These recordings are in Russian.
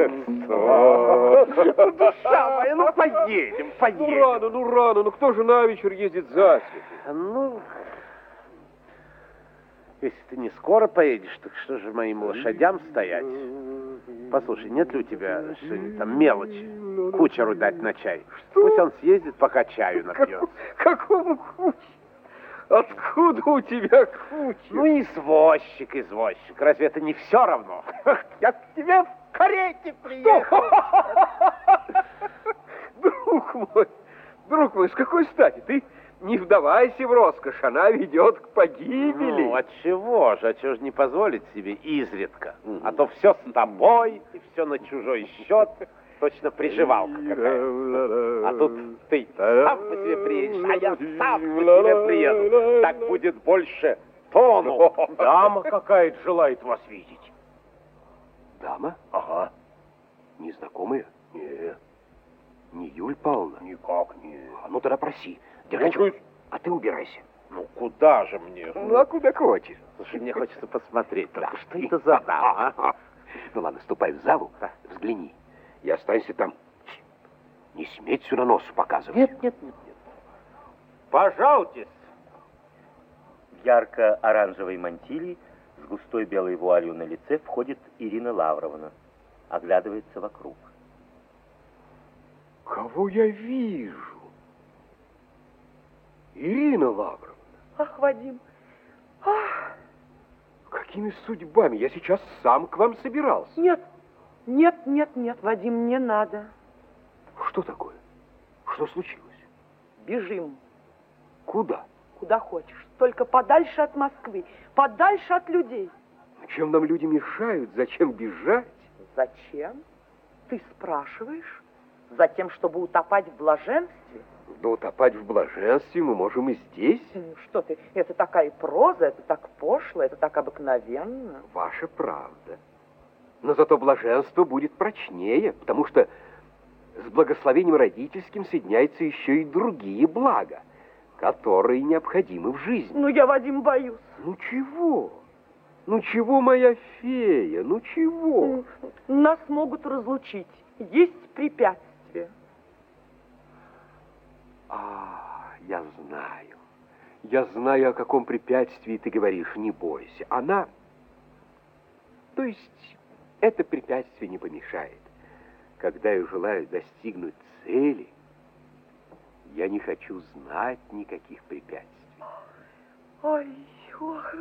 Душа моя, ну поедем. Ну рано, кто же на вечер ездит засветло? Ну, если ты не скоро поедешь, так что же моим лошадям стоять? Послушай, нет ли у тебя что-нибудь там мелочи кучеру дать на чай? Пусть он съездит, пока чаю напьется. Какому кучеру? Откуда у тебя кучер? Ну, извозчик. Разве это не все равно? Я к тебе в карете приехал. Друг мой, с какой стати? Ты не вдавайся в роскошь, она ведет к погибели. Ну, отчего же не позволить себе изредка? А то все с тобой, и все на чужой счет. Точно приживалка какая. А тут ты сам по себе приедешь, а я сам по себе приеду. Так будет больше тону. Дама какая-то желает вас видеть. Дама? Ага. Незнакомая? Нет. Не Юль Павловна? Никак не. Ну тогда проси. Дергачев, а ты убирайся. Ну, куда же мне? Ну, а куда хочешь? Слушай, мне хочется посмотреть. Только что это за дама, а? Ну ладно, ступай в залу, взгляни. И останься там. Не сметь сюда носу показывать. Нет. пожалуйтесь. В ярко-оранжевой мантилии с густой белой вуалью на лице входит Ирина Лавровна. Оглядывается вокруг. Кого я вижу? Ирина Лавровна. Ах, Вадим, ах. Какими судьбами? Я сейчас сам к вам собирался. Нет, Вадим, не надо. Что такое? Что случилось? Бежим. Куда? Куда хочешь. Только подальше от Москвы, подальше от людей. Чем нам люди мешают? Зачем бежать? Зачем? Ты спрашиваешь? Затем, чтобы утопать в блаженстве? Да утопать в блаженстве мы можем и здесь. Что ты, это такая проза, это так пошло, это так обыкновенно. Ваша правда. Но зато блаженство будет прочнее, потому что с благословением родительским соединяются еще и другие блага, которые необходимы в жизни. Ну, я, Вадим, боюсь. Ну, чего? Ну, чего, моя фея? Ну, чего? Нас могут разлучить. Есть препятствия. Я знаю. Я знаю, о каком препятствии ты говоришь. Не бойся. Она... То есть, это препятствие не помешает. Когда я желаю достигнуть цели, я не хочу знать никаких препятствий. Ой, ох.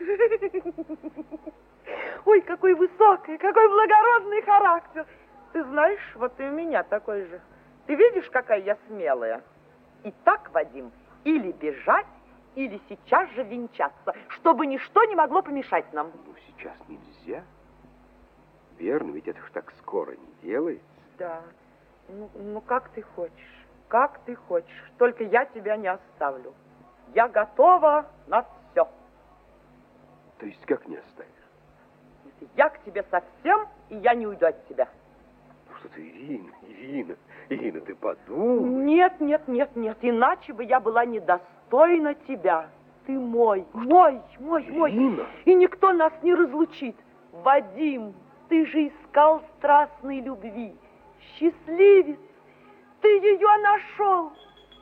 Ой, какой высокий, какой благородный характер. Ты знаешь, вот и у меня такой же. Ты видишь, какая я смелая? Итак, Вадим, или бежать, или сейчас же венчаться, чтобы ничто не могло помешать нам. Ну, сейчас нельзя. Верно, ведь это ж так скоро не делается. Да. Ну, как ты хочешь. Как ты хочешь. Только я тебя не оставлю. Я готова на все. То есть как не оставишь? Я к тебе совсем, и я не уйду от тебя. Ну что ты, Ирина, ты подумай. Нет, иначе бы я была недостойна тебя. Ты мой. Ирина. И никто нас не разлучит. Вадим, ты же искал страстной любви. Счастливец, ты ее нашел.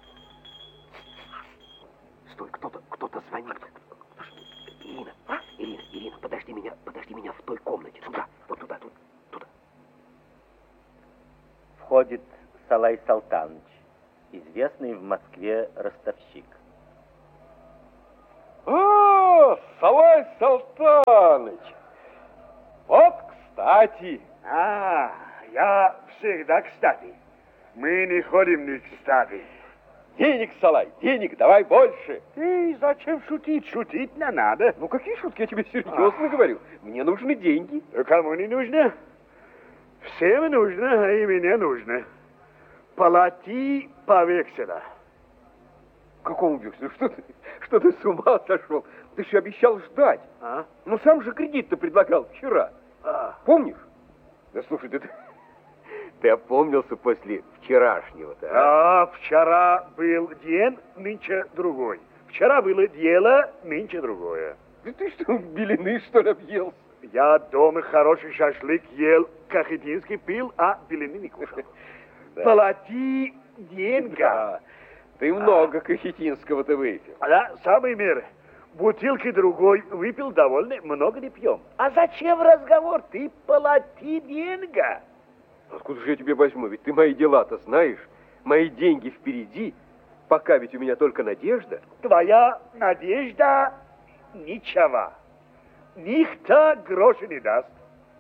Стой, кто-то звонит. Ирина, подожди меня в той комнате. Туда. Входит Салай Салтанович, известный в Москве ростовщик. Салай Салтанович! Вот кстати. Я всегда кстати. Мы не ходим не кстати. Денег, Салай, денег, давай больше. Ты зачем шутить? Шутить не надо. Ну, какие шутки? Я тебе серьезно говорю. Мне нужны деньги. Кому не нужно? Всем нужно, а и мне нужно. Плати по векселю. Какому векселю? Что ты с ума сошел? Ты же обещал ждать. Ну, сам же кредит-то предлагал вчера. Помнишь? Да слушай, ты опомнился после вчерашнего-то, Вчера был день, нынче другой. Вчера было дело, нынче другое. Да ты что, белины, что ли, объелся? Я дома хороший шашлык ел Кахетинский пил, а белины не кушал. Плати деньги. Да, ты много кахетинского-то выпил. Да, самые меры. Бутылки другой выпил довольно, много не пьем. А зачем разговор? Ты плати деньги. Откуда же я тебе возьму? Ведь ты мои дела-то знаешь. Мои деньги впереди. Пока ведь у меня только надежда. Твоя надежда ничего. Никто гроши не даст.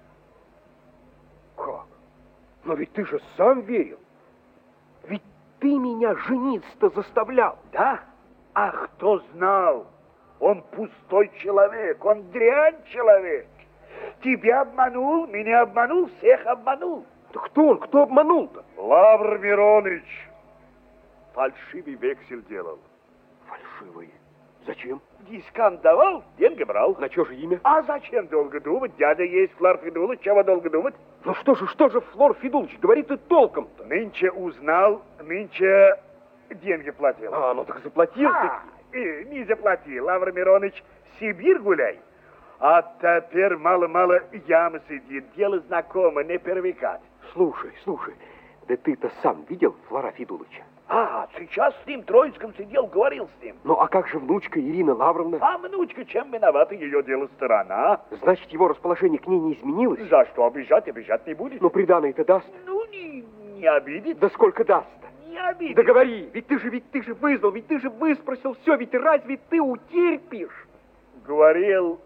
Как? Но ведь ты же сам верил. Ведь ты меня жениться-то заставлял. Да? А кто знал? Он пустой человек, он дрянь человек. Тебя обманул, меня обманул, всех обманул. Да кто он? Кто обманул-то? Лавр Мироныч фальшивый вексель делал. Фальшивый. Зачем? Дискант давал, деньги брал. На чье же имя? А зачем долго думать? Дядя есть Флор Федулыч, чего долго думать? Ну что же Флор Федулыч, говори ты толком-то. Нынче узнал, нынче деньги платил. А, ну так заплатил ты. Не заплатил, Лавр Мироныч, Сибирь гуляй. А теперь мало-мало яма сидит, дело знакомо, не первикать. Слушай, да ты-то сам видел Флора Федулыча? Сейчас с ним Троицком сидел, говорил с ним. Ну, а как же внучка Ирина Лавровна? А внучка чем виновата, ее дело сторона? Значит, его расположение к ней не изменилось? За что обижать не будет. Ну, приданое-то даст? Ну, не обидит. Да сколько даст-то? Не обидит. Да говори, ведь ты же вызнал, ведь ты же выспросил все, ведь разве ты утерпишь? Говорил,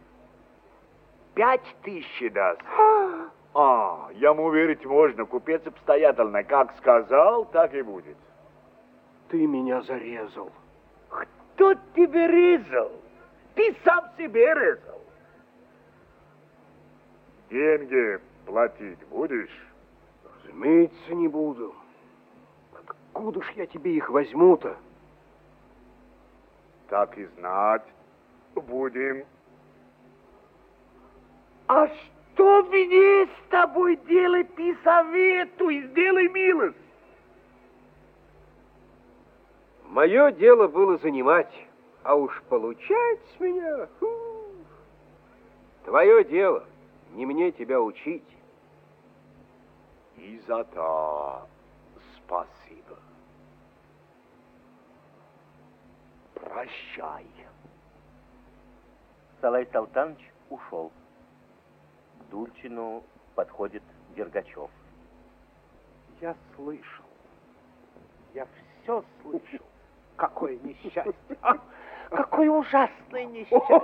5000 даст. Ему верить можно, купец обстоятельно. Как сказал, так и будет. Ты меня зарезал. Кто тебе резал? Ты сам себе резал. Деньги платить будешь? Разумеется, не буду. Откуда ж я тебе их возьму-то? Так и знать будем. А что мне с тобой делать, ты советуй, сделай милость. Мое дело было занимать, а уж получать с меня... Твое дело, не мне тебя учить. И за то спасибо. Прощай. Салай Салтанович ушел. К Дульчину подходит Дергачев. Я слышал. Я все слышал. Какое несчастье. Какое ужасное несчастье.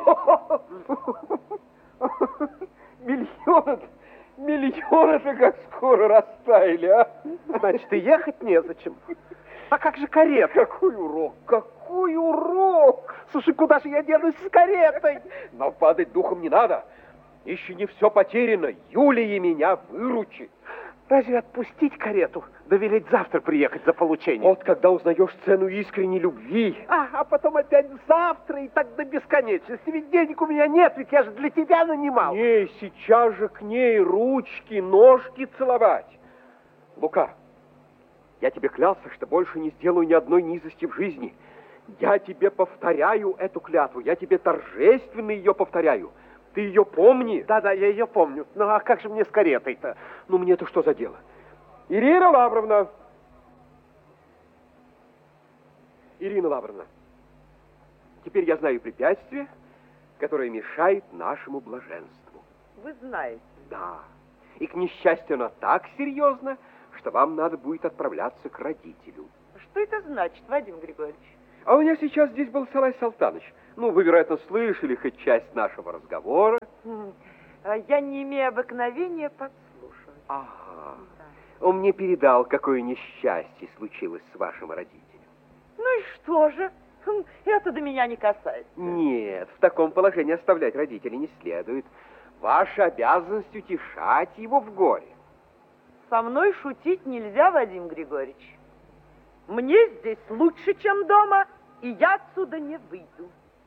Миллионы-то как скоро растаяли, а? Значит, и ехать незачем. А как же карета? Какой урок! Слушай, куда же я денусь с каретой? Но падать духом не надо. Еще не все потеряно. Юлия меня выручит. Разве отпустить карету, да велеть завтра приехать за получением? Вот когда узнаешь цену искренней любви. А потом опять завтра и так до бесконечности. Ведь денег у меня нет, ведь я же для тебя нанимал. Не, сейчас же к ней ручки, ножки целовать. Лука, я тебе клялся, что больше не сделаю ни одной низости в жизни. Я тебе повторяю эту клятву, я тебе торжественно ее повторяю. Ты ее помни? Да, я ее помню. Ну, а как же мне с каретой-то? Ну, мне-то что за дело? Ирина Лавровна, теперь я знаю препятствие, которое мешает нашему блаженству. Вы знаете. Да. И, к несчастью, оно так серьезно, что вам надо будет отправляться к родителю. Что это значит, Вадим Григорьевич? А у меня сейчас здесь был Салай Салтанович. Ну, вы, вероятно, слышали хоть часть нашего разговора. Я не имею обыкновения подслушивать. Ага. Он мне передал, какое несчастье случилось с вашим родителем. Ну и что же? Это до меня не касается. Нет, в таком положении оставлять родителей не следует. Ваша обязанность утешать его в горе. Со мной шутить нельзя, Вадим Григорьевич. Мне здесь лучше, чем дома, и я отсюда не выйду.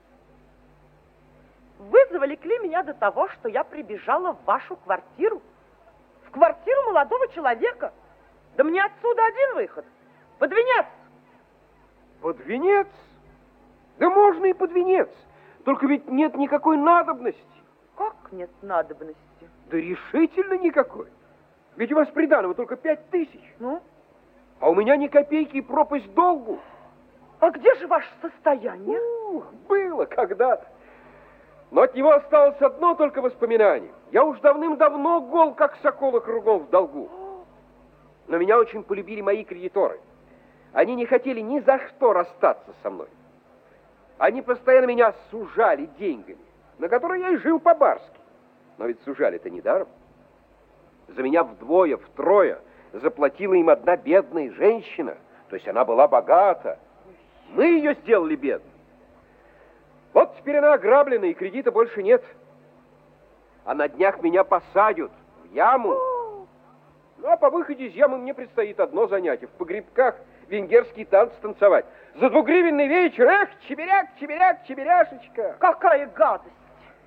Вы завлекли меня до того, что я прибежала в вашу квартиру. В квартиру молодого человека. Да мне отсюда один выход. Под венец. Под венец? Да можно и под венец. Только ведь нет никакой надобности. Как нет надобности? Да решительно никакой. Ведь у вас приданого только 5000. Ну? А у меня ни копейки и пропасть долгу. А где же ваше состояние? Было когда-то. Но от него осталось одно только воспоминание. Я уж давным-давно гол, как сокола, кругом в долгу. Но меня очень полюбили мои кредиторы. Они не хотели ни за что расстаться со мной. Они постоянно меня сужали деньгами, на которые я и жил по-барски. Но ведь сужали-то недаром. За меня вдвое, втрое заплатила им одна бедная женщина. То есть она была богата. Мы ее сделали бедной. Вот теперь она ограблена, и кредита больше нет. А на днях меня посадят в яму. Ну, а по выходе из ямы мне предстоит одно занятие. В погребках венгерский танц танцевать. За 2-гривенный вечер. Эх, чеберяк, чеберяк, чеберяшечка. Какая гадость!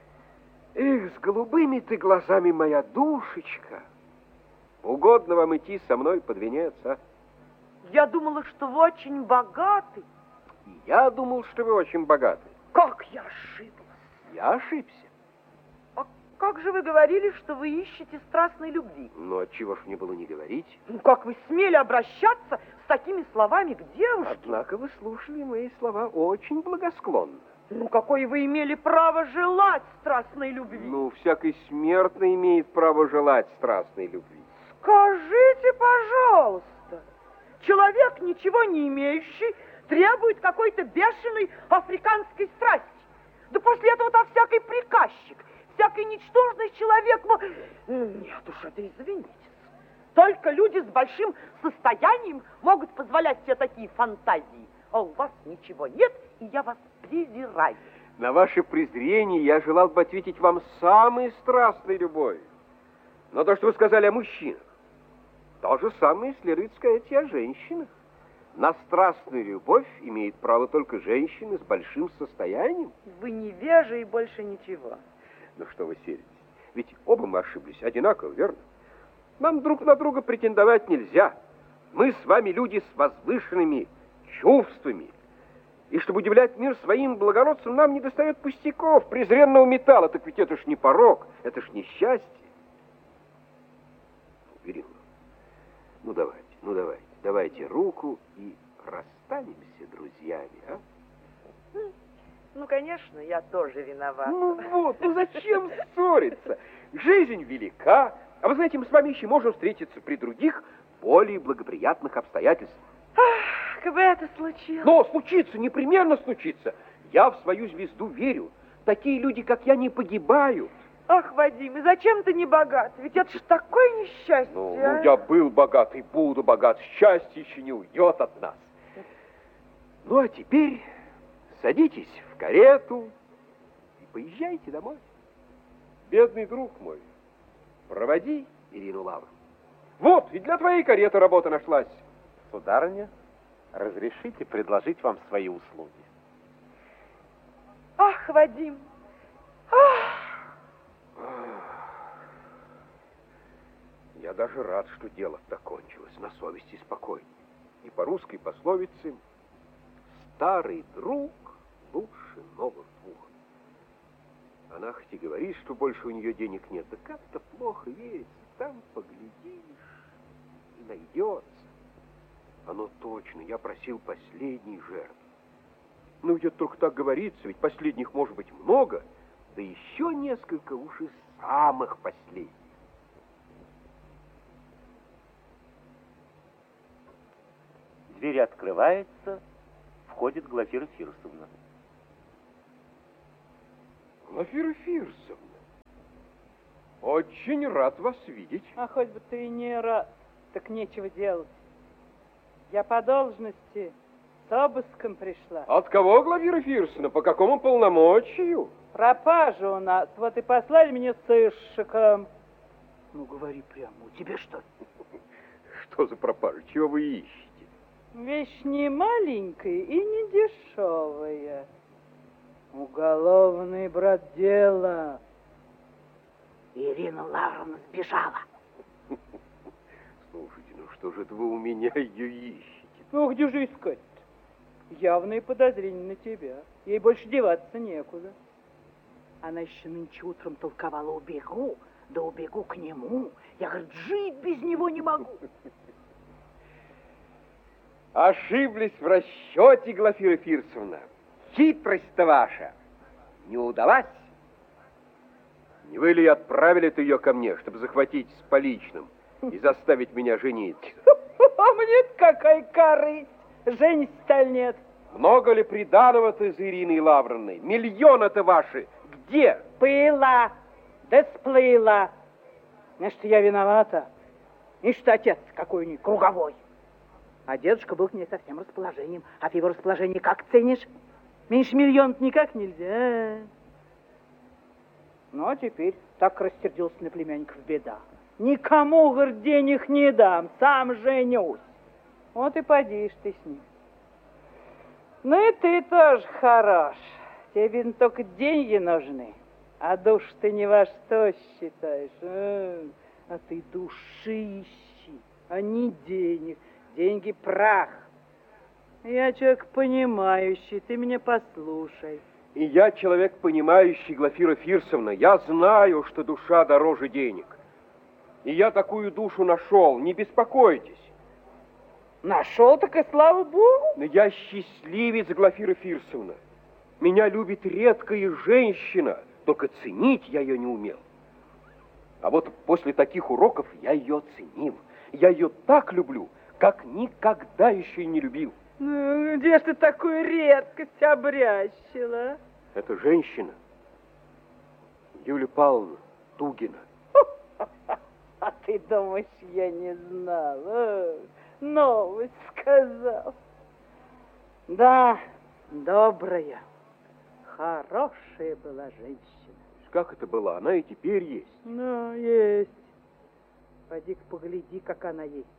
Эх, с голубыми ты глазами, моя душечка. Угодно вам идти со мной под венец, а? Я думала, что вы очень богаты. И я думал, что вы очень богаты. Как я ошиблась. Я ошибся. А как же вы говорили, что вы ищете страстной любви? Ну, отчего ж мне было не говорить? Ну, как вы смели обращаться с такими словами к девушке? Однако вы слушали мои слова очень благосклонно. Ну, какое вы имели право желать страстной любви? Ну, всякий смертный имеет право желать страстной любви. Скажите, пожалуйста, человек, ничего не имеющий, требует какой-то бешеной африканской страсти. Да после этого-то всякий приказчик, всякий ничтожный человек... Нет уж, это извините. Только люди с большим состоянием могут позволять себе такие фантазии. А у вас ничего нет, и я вас презираю. На ваше презрение я желал бы ответить вам самой страстной любовью. Но то, что вы сказали о мужчинах, то же самое следует сказать и о женщинах. На страстную любовь имеет право только женщины с большим состоянием. Вы невежи и больше ничего. Ну что вы сердитесь? Ведь оба мы ошиблись одинаково, верно? Нам друг на друга претендовать нельзя. Мы с вами люди с возвышенными чувствами. И чтобы удивлять мир своим благородством, нам не достает пустяков, презренного металла. Так ведь это ж не порок, это ж несчастье. Верила, давайте руку и расстанемся друзьями, а? Ну, конечно, я тоже виновата. Ну зачем ссориться? Жизнь велика, а вы знаете, мы с вами еще можем встретиться при других, более благоприятных обстоятельствах. Ах, как бы это случилось. Но случится, непременно случится. Я в свою звезду верю. Такие люди, как я, не погибают. Ах, Вадим, и зачем ты не богат? Ведь это ж такое несчастье. Ну, я был богат и буду богат. Счастье еще не уйдет от нас. Ну, а теперь садитесь в карету и поезжайте домой. Бедный друг мой, проводи Ирину Лавровну. Вот, и для твоей кареты работа нашлась. Сударыня, разрешите предложить вам свои услуги. Ах, Вадим, ах! Я даже рад, что дело закончилось на совести спокойно. И по русской пословице «старый друг лучше новых двух». Она хоть и говорит, что больше у нее денег нет, да как-то плохо верится. Там поглядишь и найдется. Оно точно, я просил последней жертвы. Ну, ведь это только так говорится, ведь последних может быть много, да еще несколько уж из самых последних. Дверь открывается, входит Глафира Фирсовна. Глафира Фирсовна, очень рад вас видеть. А хоть бы ты и не рад, так нечего делать. Я по должности с обыском пришла. От кого, Глафира Фирсовна, по какому полномочию? Пропажа у нас, вот и послали меня с сыщиком. Ну, говори прямо, у тебя что? Что за пропажа? Чего вы ищете? Вещь не маленькая и не дешевая. Уголовный, брат, дело. Ирина Лавровна сбежала. Слушайте, ну что же это вы у меня ее ищете? Ну, где же искать-то? Явные подозрения на тебя. Ей больше деваться некуда. Она еще нынче утром толковала у берегу, да убегу к нему. Я, говорит, жить без него не могу. Ошиблись в расчете, Глафира Фирсовна. Хитрость-то ваша не удалась. Не вы ли отправили-то ее ко мне, чтобы захватить с поличным и заставить меня жениться? А мне-то какая корысть, женись-то нет. Много ли приданого-то за Ириной Лавровной? Миллионы-то ваши где? Пыла, да сплыла. Значит, я виновата. И что отец какой-нибудь круговой. А дедушка был к ней со всем расположением. А ты его расположение как ценишь? Меньше миллиона никак нельзя. Ну, а теперь так рассердился на племянников, беда. Никому, говорит, денег не дам, сам женюсь. Вот и поди ж ты с ним. Ну и ты тоже хорош. Тебе, видно, только деньги нужны. А душу ты ни во что считаешь. А ты души ищи, а не денег. Деньги прах. Я человек понимающий, ты меня послушай. И я человек понимающий, Глафира Фирсовна. Я знаю, что душа дороже денег. И я такую душу нашел, не беспокойтесь. Нашел, так и слава Богу. Но я счастливец, Глафира Фирсовна. Меня любит редкая женщина, только ценить я ее не умел. А вот после таких уроков я ее оценил. Я ее так люблю, как никогда еще и не любил. Ну, где ж ты такую редкость обрящила? Это женщина, Юлия Павловна Тугина. А ты думаешь, я не знал? Новость сказал. Да, добрая, хорошая была женщина. Как это была? Она и теперь есть. Ну, есть. Пойди-ка погляди, как она есть.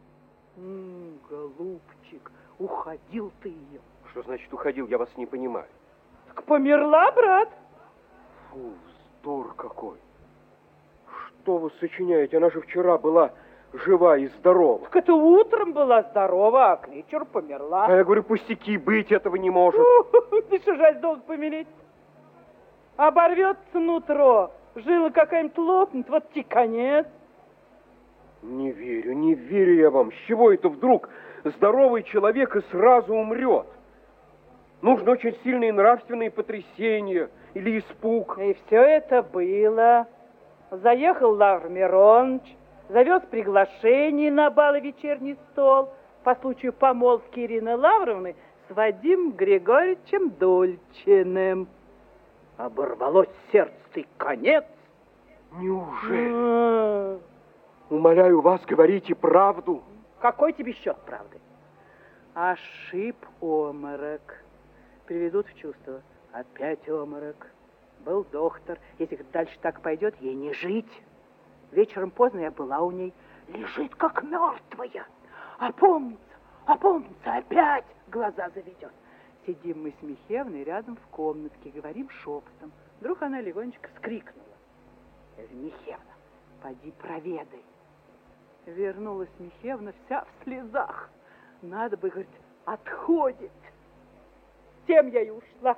Голубчик, уходил ты ее. Что значит уходил? Я вас не понимаю. Так померла, брат. Фу, вздор какой. Что вы сочиняете? Она же вчера была жива и здорова. Так это утром была здорова, а к вечеру померла. А я говорю, пустяки, быть этого не может. Ты что, жаль долго помереть? Оборвется нутро, жила какая-нибудь лопнет, вот тебе конец. Не верю я вам. С чего это вдруг здоровый человек и сразу умрет? Нужно очень сильные нравственные потрясения или испуг. И все это было. Заехал Лавр Миронович, завез приглашение на бал и вечерний стол по случаю помолвки Ирины Лавровны с Вадимом Григорьевичем Дульчиным. Оборвалось сердце, конец. Неужели? Умоляю вас, говорите правду. Какой тебе счет правды? Ошиб оморок. Приведут в чувство. Опять оморок. Был доктор. Если дальше так пойдет, ей не жить. Вечером поздно я была у ней. Лежит, как мертвая. Опомнится, опять глаза заведет. Сидим мы с Михеевной рядом в комнатке, говорим шепотом. Вдруг она легонечко вскрикнула. Михеевна, поди проведай. Вернулась Михеевна вся в слезах. Надо бы, говорит, отходит. Тем я и ушла.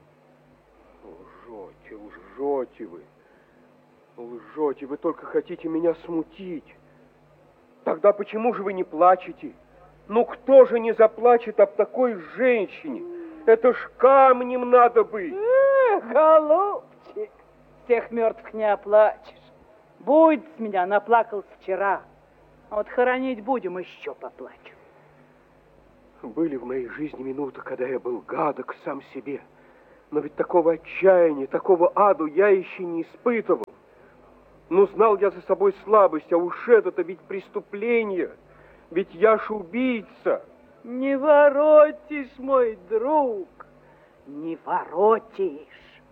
Лжете вы. Лжете, вы только хотите меня смутить. Тогда почему же вы не плачете? Ну кто же не заплачет об такой женщине? Это ж камнем надо быть. Голубчик, всех мертвых не оплачешь. Будет с меня, наплакался вчера. А вот хоронить будем, еще поплачу. Были в моей жизни минуты, когда я был гадок сам себе. Но ведь такого отчаяния, такого аду я еще не испытывал. Ну, знал я за собой слабость, а уж это ведь преступление. Ведь я ж убийца. Не воротишь, мой друг, не воротишь.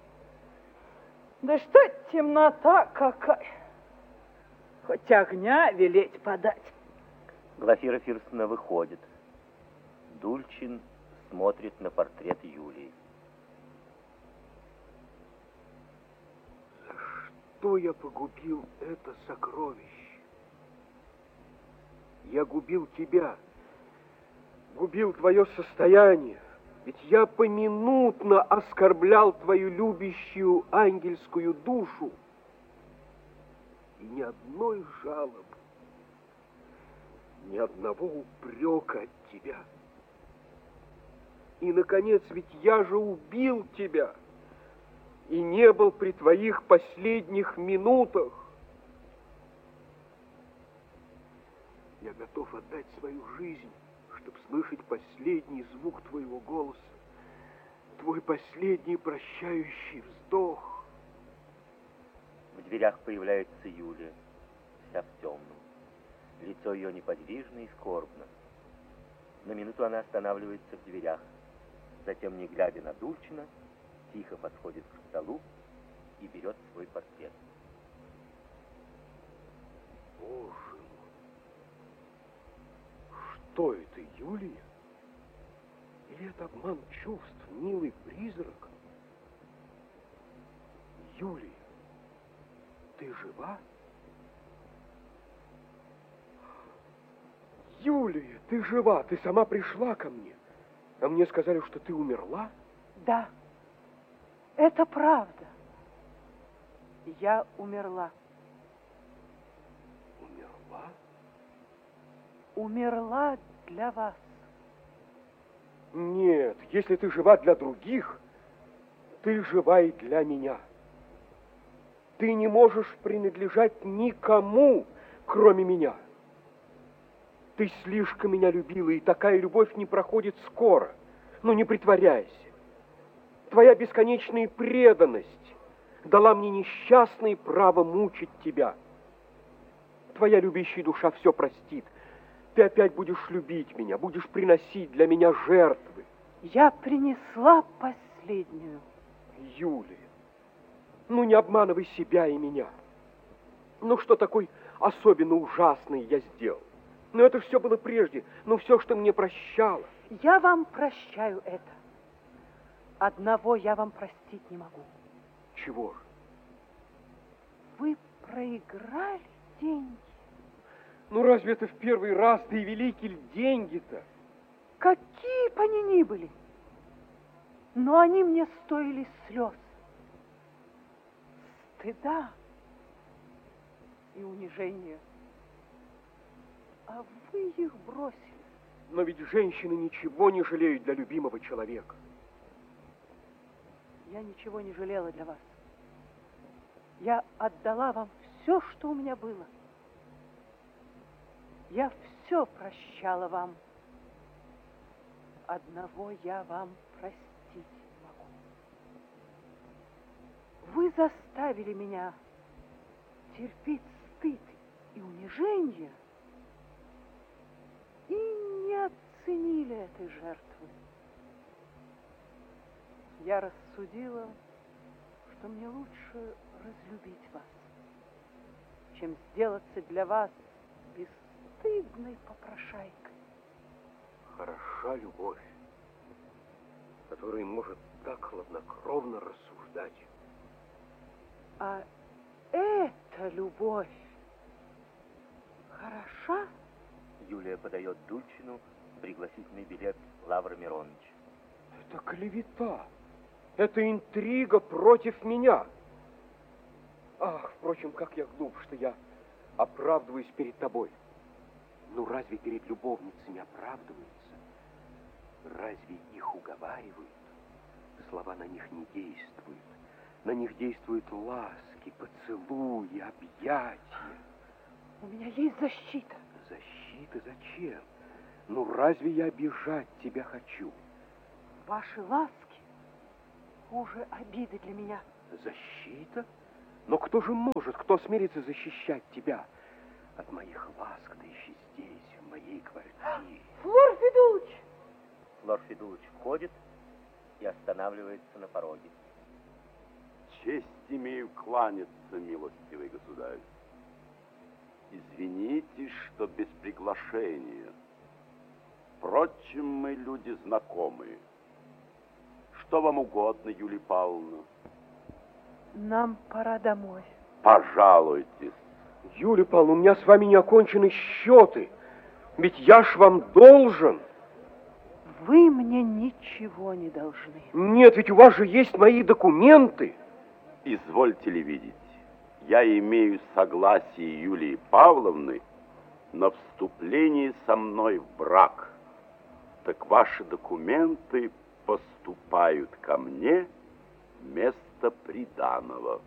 Да что темнота какая. Хоть огня велеть подать. Глафира Фирсовна выходит. Дульчин смотрит на портрет Юлии. За что я погубил это сокровище? Я губил тебя, губил твое состояние. Ведь я поминутно оскорблял твою любящую ангельскую душу. и ни одной жалобы, ни одного упрека от тебя. И, наконец, ведь я же убил тебя и не был при твоих последних минутах. Я готов отдать свою жизнь, чтобы слышать последний звук твоего голоса, твой последний прощающий вздох. В дверях появляется Юлия, вся в темном. Лицо ее неподвижно и скорбно. На минуту она останавливается в дверях. Затем, не глядя на Дульчина, тихо подходит к столу и берет свой портрет. Боже мой! Что это, Юлия? Или это обман чувств, милый призрак? Юлия, ты жива? Юлия, ты жива, ты сама пришла ко мне. А мне сказали, что ты умерла? Да, это правда. Я умерла. Умерла? Умерла для вас. Нет, если ты жива для других, ты жива и для меня. Ты не можешь принадлежать никому, кроме меня. Ты слишком меня любила, и такая любовь не проходит скоро. Но не притворяйся. Твоя бесконечная преданность дала мне несчастное право мучить тебя. Твоя любящая душа все простит. Ты опять будешь любить меня, будешь приносить для меня жертвы. Я принесла последнюю. Юлия, ну не обманывай себя и меня. Ну что такой особенно ужасный я сделал? Но это все было прежде, но все, что мне прощала. Я вам прощаю это. Одного я вам простить не могу. Чего же? Вы проиграли деньги. Ну разве это в первый раз, да и велики ли деньги-то? Какие бы они ни были, но они мне стоили слез, стыда и унижения. А вы их бросили. Но ведь женщины ничего не жалеют для любимого человека. Я ничего не жалела для вас. Я отдала вам все, что у меня было. Я все прощала вам. Одного я вам простить не могу. Вы заставили меня терпеть стыд и унижение и не оценили этой жертвы. Я рассудила, что мне лучше разлюбить вас, чем сделаться для вас бесстыдной попрошайкой. Хороша любовь, которая может так хладнокровно рассуждать. А эта любовь хороша? Юлия подает Дульчину пригласительный билет Лавра Мироновича. Это клевета. Это интрига против меня. Ах, впрочем, как я глуп, что я оправдываюсь перед тобой. Ну, разве перед любовницами оправдываются? Разве их уговаривают? Слова на них не действуют. На них действуют ласки, поцелуи, объятия. У меня есть защита. Защита зачем? Ну, разве я обижать тебя хочу? Ваши ласки хуже обиды для меня. Защита? Но кто же может, кто осмелится защищать тебя от моих ласк, да еще здесь, в моей квартире? Флор Федулович! Флор Федулович входит и останавливается на пороге. Честь имею кланяться, милостивый государь. Извините, что без приглашения. Впрочем, мы люди знакомые. Что вам угодно, Юлия Павловна? Нам пора домой. Пожалуйтесь. Юлия Павловна, у меня с вами не окончены счеты. Ведь я ж вам должен. Вы мне ничего не должны. Нет, ведь у вас же есть мои документы. Извольте ли видеть, я имею согласие Юлии Павловны на вступление со мной в брак, так ваши документы поступают ко мне вместо приданого.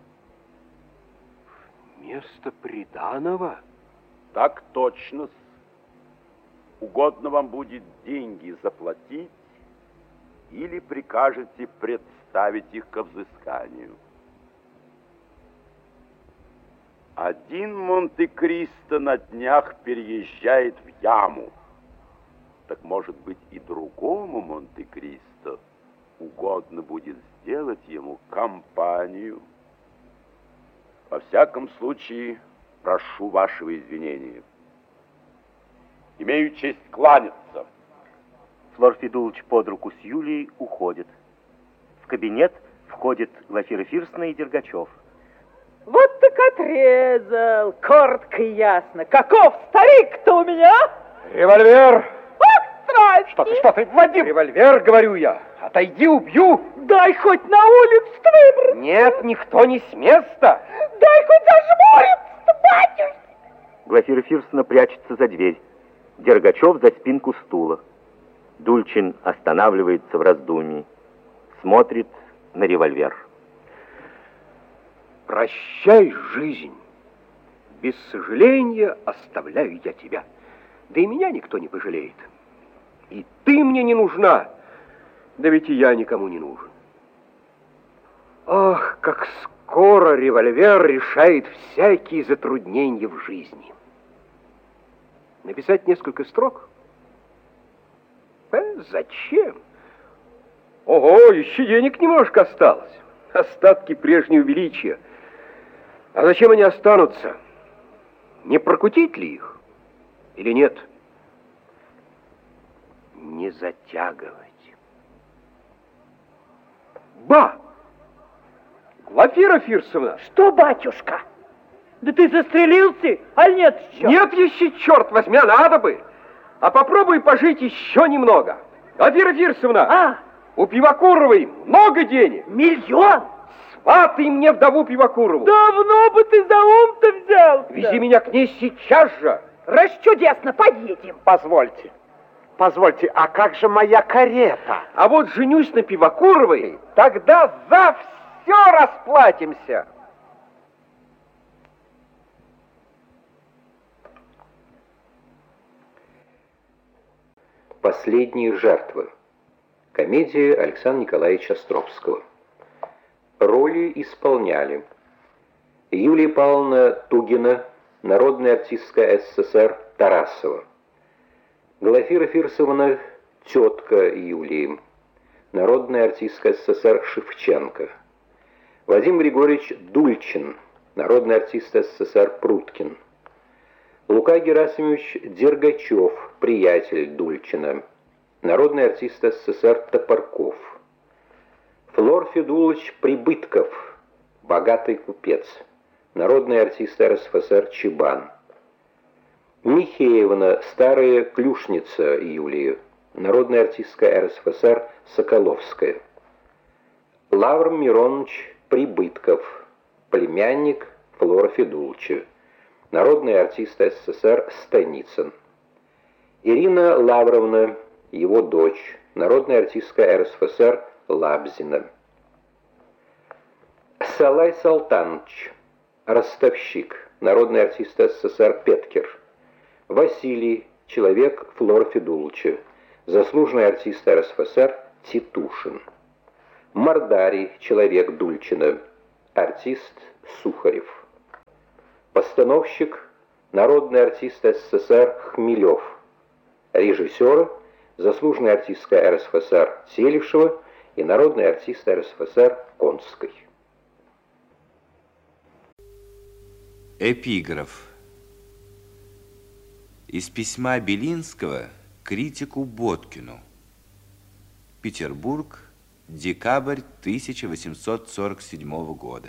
Место приданого? Так точно. Угодно вам будет деньги заплатить или прикажете представить их ко взысканию. Один Монте-Кристо на днях переезжает в Яму. Так, может быть, и другому Монте-Кристо угодно будет сделать ему компанию. Во всяком случае, прошу вашего извинения. Имею честь кланяться. Флор Федулович под руку с Юлией уходит. В кабинет входит Глафира Фирсовна и Дергачев. Вот так отрезал, коротко и ясно. Каков старик-то у меня? Револьвер! Ах, страсть! Что ты, Вадим? Револьвер, говорю я. Отойди, убью. Дай хоть на улицу выбрать. Нет, никто не с места. Дай хоть зажмуриться, батюшка. Глафира Фирсовна прячется за дверь. Дергачев за спинку стула. Дульчин останавливается в раздумье. Смотрит на револьвер. Прощай, жизнь. Без сожаления оставляю я тебя. Да и меня никто не пожалеет. И ты мне не нужна. Да ведь и я никому не нужен. Ах, как скоро револьвер решает всякие затруднения в жизни. Написать несколько строк? Зачем? Ого, еще денег немножко осталось. Остатки прежнего величия. А зачем они останутся? Не прокутить ли их? Или нет? Не затягивать. Ба! Глафира Фирсовна! Что, батюшка? Да ты застрелился, а нет еще? Нет еще, черт возьми, а надо бы. А попробуй пожить еще немного. Глафира Фирсовна! У Пивокуровой много денег. 1 миллион? Сватай мне вдову Пивокурову. Давно бы ты за ум-то взялся. Вези меня к ней сейчас же. Расчудесно, поедем. Позвольте, а как же моя карета? А вот женюсь на Пивокуровой, тогда за все расплатимся. Последние жертвы. Комедия Александра Николаевича Островского. Роли исполняли Юлия Павловна Тугина, народная артистка СССР Тарасова, Глафира Фирсовна, тетка Юлии, народная артистка СССР Шевченко, Вадим Григорьевич Дульчин, народный артист СССР Пруткин, Лука Герасимович Дергачев, приятель Дульчина, народный артист СССР Топорков, Флор Федулович Прибытков, богатый купец, народный артист РСФСР Чебан, Михеевна, старая клюшница Юлии, народная артистка РСФСР Соколовская, Лавр Миронович Прибытков, племянник Флора Федуловича, народный артист СССР Станицын, Ирина Лавровна, его дочь, народная артистка РСФСР Лабзина, Салай Салтанович, ростовщик, народный артист СССР Петкер, Василий, человек Флора Федуловича, заслуженный артист РСФСР Титушин, Мордарий, человек Дульчина, артист Сухарев, постановщик, народный артист СССР Хмелев, режиссеры, заслуженная артистка РСФСР Телешева и народный артист РСФСР Конской. Эпиграф. Из письма Белинского критику Боткину. Петербург, декабрь 1847 года.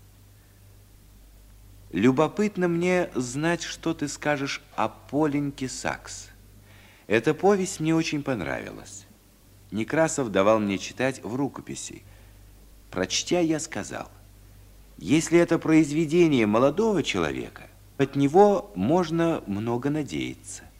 Любопытно мне знать, что ты скажешь о Поленьке Сакс. Эта повесть мне очень понравилась. Некрасов давал мне читать в рукописи. Прочтя, я сказал: Если это произведение молодого человека, от него можно много надеяться.